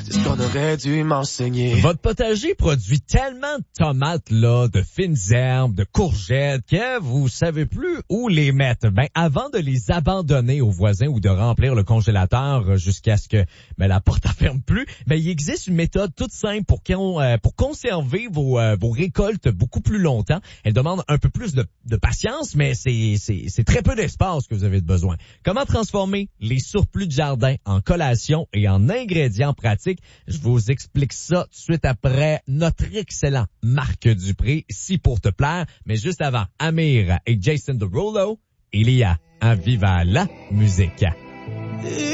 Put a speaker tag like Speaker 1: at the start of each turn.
Speaker 1: c'est ce qu'on aurait dû m'enseigner.
Speaker 2: Votre potager produit tellement de tomates, là, de fines herbes, de courgettes, que vous savez plus où les mettre. Ben, avant de les abandonner aux voisins ou de remplir le congélateur jusqu'à ce que la porte ne ferme plus, ben, il existe une méthode toute simple pour conserver vos récoltes beaucoup plus longtemps. Elle demande un peu plus de patience, mais c'est très peu d'espace que vous avez besoin. Comment transformer les surplus de jardin en collation et en ingrédients pratiques? Je vous explique ça tout de suite après notre excellent Marc Dupré, Si pour te plaire. Mais juste avant, Amir et Jason Derulo, il y a un Viva la musique.